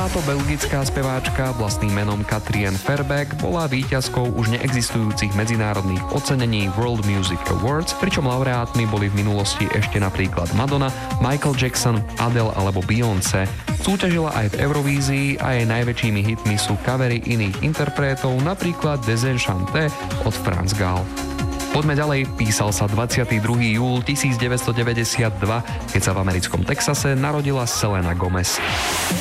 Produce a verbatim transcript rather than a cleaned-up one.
Táto belgická speváčka vlastným menom Katrien Verbeek bola víťazkou už neexistujúcich medzinárodných ocenení World Music Awards, pričom laureátmi boli v minulosti ešte napríklad Madonna, Michael Jackson, Adele alebo Beyoncé. Súťažila aj v Eurovízii a jej najväčšími hitmi sú covery iných interpretov, napríklad Desenchanté od Franz Gall. Poďme ďalej, písal sa dvadsiateho druhého júla tisícdeväťstodeväťdesiatdva, keď sa v americkom Texase narodila Selena Gomez.